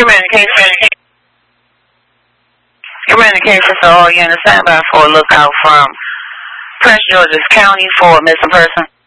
Communications to all units, stand by for a lookout from Prince George's County for a missing person.